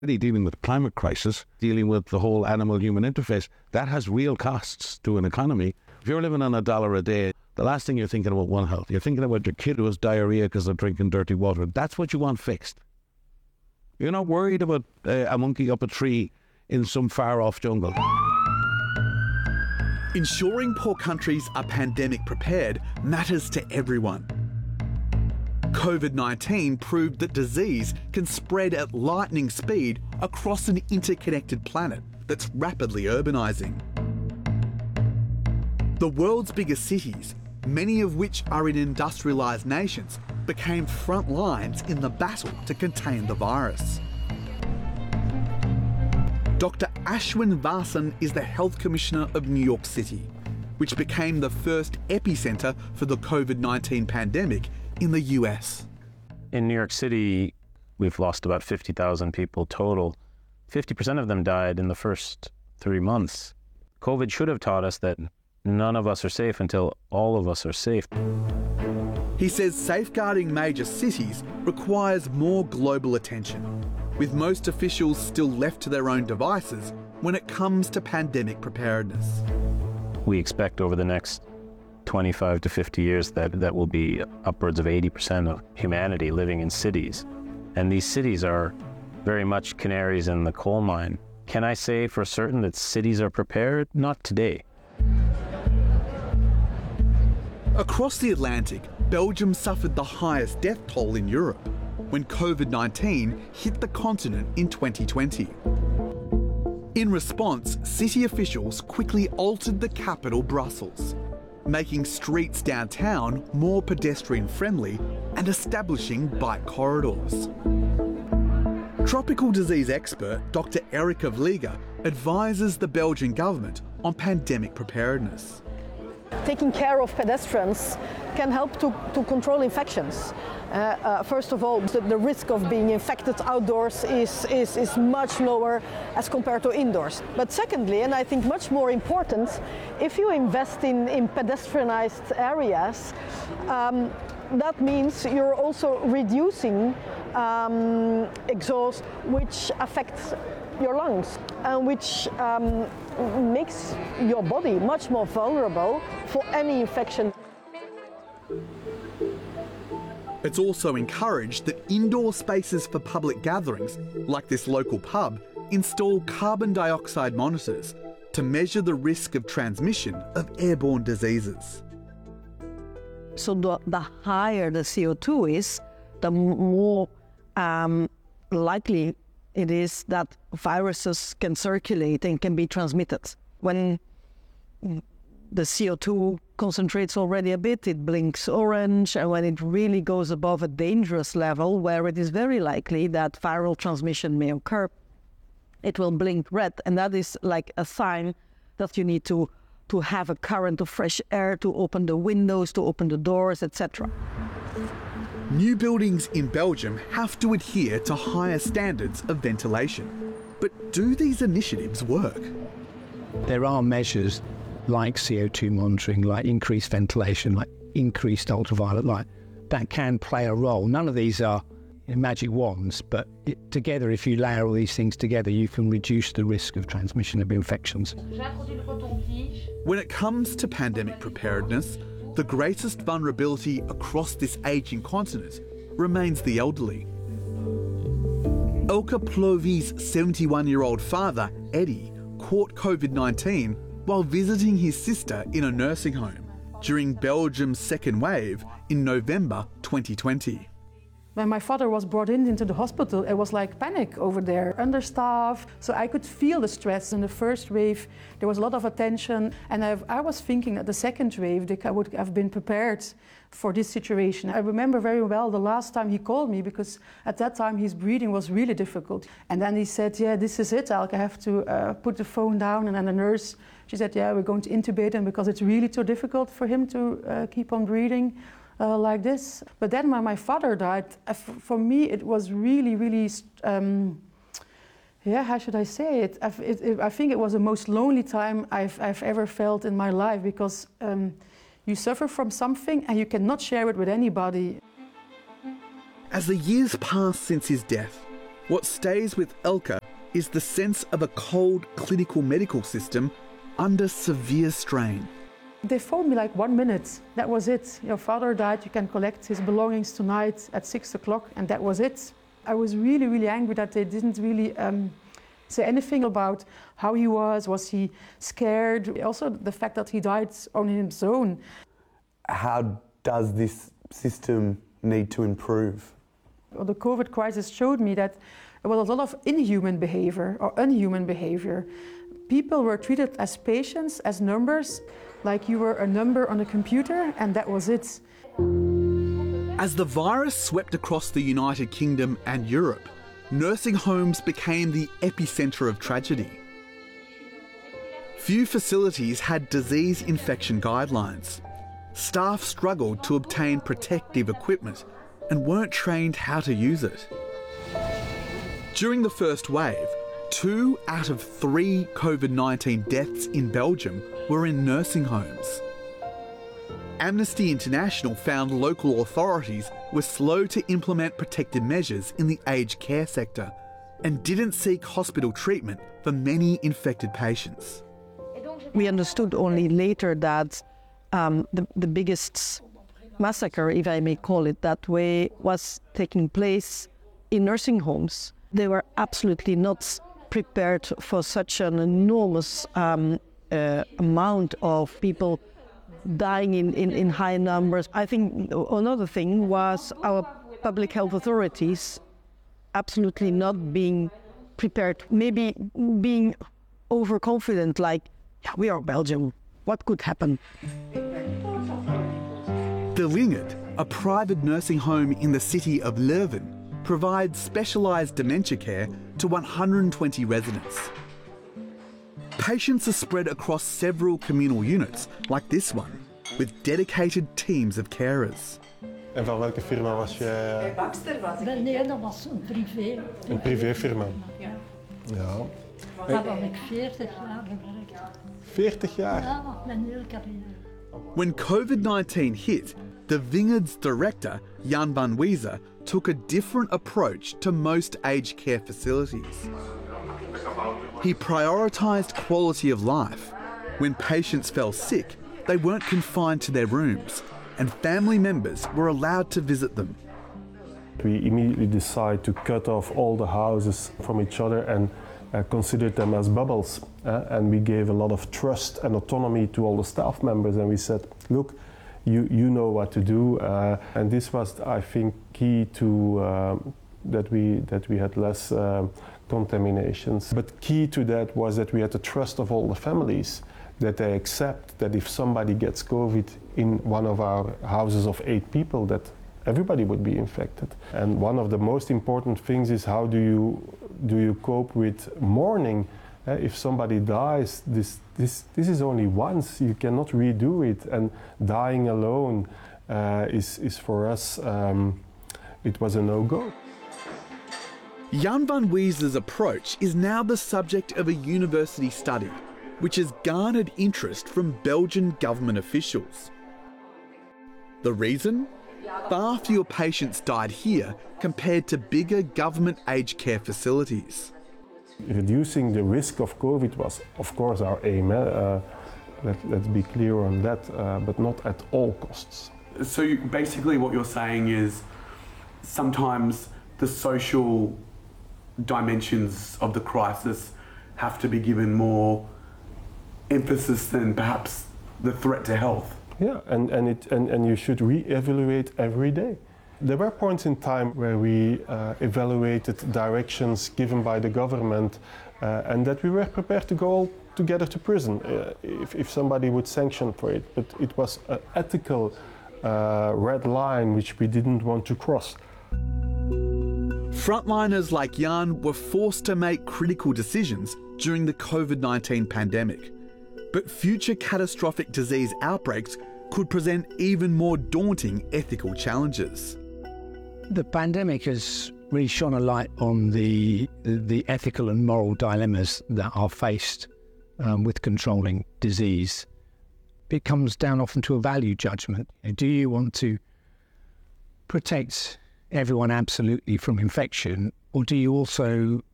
dealing with the climate crisis, dealing with the whole animal-human interface, that has real costs to an economy. If you're living on $1 a day, the last thing you're thinking about One Health. You're thinking about your kid who has diarrhea because they're drinking dirty water. That's what you want fixed. You're not worried about a monkey up a tree in some far-off jungle. Ensuring poor countries are pandemic prepared matters to everyone. COVID-19 proved that disease can spread at lightning speed across an interconnected planet that's rapidly urbanising. The world's biggest cities, many of which are in industrialised nations, became front lines in the battle to contain the virus. Dr. Ashwin Vasan is the Health Commissioner of New York City, which became the first epicentre for the COVID-19 pandemic in the US. In New York City, we've lost about 50,000 people total. 50% of them died in the first 3 months. COVID should have taught us that none of us are safe until all of us are safe. He says safeguarding major cities requires more global attention, with most officials still left to their own devices when it comes to pandemic preparedness. We expect over the next 25 to 50 years that will be upwards of 80% of humanity living in cities. And these cities are very much canaries in the coal mine. Can I say for certain that cities are prepared? Not today. Across the Atlantic, Belgium suffered the highest death toll in Europe when COVID-19 hit the continent in 2020. In response, city officials quickly altered the capital, Brussels, making streets downtown more pedestrian-friendly and establishing bike corridors. Tropical disease expert Dr. Erica Vliega advises the Belgian government on pandemic preparedness. Taking care of pedestrians can help to control infections. First of all, the risk of being infected outdoors is much lower as compared to indoors. But secondly, and I think much more important, if you invest in pedestrianized areas, that means you're also reducing exhaust, which affects your lungs and which makes your body much more vulnerable for any infection. It's also encouraged that indoor spaces for public gatherings, like this local pub, install carbon dioxide monitors to measure the risk of transmission of airborne diseases. So the higher the CO2 is, the more likely it is that viruses can circulate and can be transmitted. When the CO2 concentrates already a bit, it blinks orange, and when it really goes above a dangerous level where it is very likely that viral transmission may occur, it will blink red, and that is like a sign that you need to have a current of fresh air, to open the windows, to open the doors, etc. New buildings in Belgium have to adhere to higher standards of ventilation. But do these initiatives work? There are measures like CO2 monitoring, like increased ventilation, like increased ultraviolet light, that can play a role. None of these are magic wands, but together, if you layer all these things together, you can reduce the risk of transmission of infections. When it comes to pandemic preparedness, the greatest vulnerability across this ageing continent remains the elderly. Elke Plovi's 71-year-old father, Eddie, caught COVID-19 while visiting his sister in a nursing home during Belgium's second wave in November 2020. When my father was brought into the hospital, it was like panic over there, understaffed. So I could feel the stress. In the first wave, there was a lot of attention. And I was thinking that the second wave, I would have been prepared for this situation. I remember very well the last time he called me, because at that time his breathing was really difficult. And then he said, yeah, this is it, Elke, I have to put the phone down. And then the nurse, she said, yeah, we're going to intubate him because it's really too difficult for him to keep on breathing. Like this. But then when my father died, for me it was really, really, how should I say it? I think it was the most lonely time I've ever felt in my life, because you suffer from something and you cannot share it with anybody. As the years pass since his death, What stays with Elke is the sense of a cold clinical medical system under severe strain. They phoned me like 1 minute, that was it. Your father died, you can collect his belongings tonight at 6 o'clock, and that was it. I was really, really angry that they didn't really say anything about how he was he scared? Also the fact that he died on his own. How does this system need to improve? Well, the COVID crisis showed me that there was a lot of inhuman behavior or unhuman behavior. People were treated as patients, as numbers, like you were a number on a computer, and that was it. As the virus swept across the United Kingdom and Europe, nursing homes became the epicentre of tragedy. Few facilities had disease infection guidelines. Staff struggled to obtain protective equipment and weren't trained how to use it. During the first wave, 2 out of 3 COVID-19 deaths in Belgium were in nursing homes. Amnesty International found local authorities were slow to implement protective measures in the aged care sector and didn't seek hospital treatment for many infected patients. We understood only later that the biggest massacre, if I may call it that way, was taking place in nursing homes. They were absolutely not prepared for such an enormous amount of people dying in high numbers. I think another thing was our public health authorities absolutely not being prepared, maybe being overconfident, like, yeah, we are Belgium, what could happen? De Lingert, a private nursing home in the city of Leuven, provides specialised dementia care to 120 residents. Patients are spread across several communal units, like this one, with dedicated teams of carers. En van welke firma was je? Bij Baxter was ik. Nee, dat was een privé. Een privéfirma? Ja. Ja. Daar heb ik 40 jaar gewerkt. 40 jaar? Ja, mijn hele carrière. When COVID-19 hit, de Wingert's director, Jan van Wezer, took a different approach to most aged care facilities. He prioritised quality of life. When patients fell sick, they weren't confined to their rooms, and family members were allowed to visit them. We immediately decided to cut off all the houses from each other and considered them as bubbles. And we gave a lot of trust and autonomy to all the staff members, and we said, look, you know what to do. And this was, I think, key to that we had less contaminations. But key to that was that we had the trust of all the families, that they accept that if somebody gets COVID in one of our houses of 8 people, that everybody would be infected. And one of the most important things is how do you cope with mourning? If somebody dies, this is only once. You cannot redo it. And dying alone is for us, it was a no-go. Jan van Weezer's approach is now the subject of a university study, which has garnered interest from Belgian government officials. The reason? Far fewer patients died here compared to bigger government aged care facilities. Reducing the risk of COVID was, of course, our aim. Let's be clear on that, but not at all costs. So basically what you're saying is sometimes the social dimensions of the crisis have to be given more emphasis than perhaps the threat to health. Yeah, and you should re-evaluate every day. There were points in time where we evaluated directions given by the government and that we were prepared to go all together to prison if somebody would sanction for it. But it was an ethical red line which we didn't want to cross. Frontliners like Jan were forced to make critical decisions during the COVID-19 pandemic. But future catastrophic disease outbreaks could present even more daunting ethical challenges. The pandemic has really shone a light on the ethical and moral dilemmas that are faced with controlling disease. It comes down often to a value judgment. Do you want to protect everyone absolutely from infection, Or do you also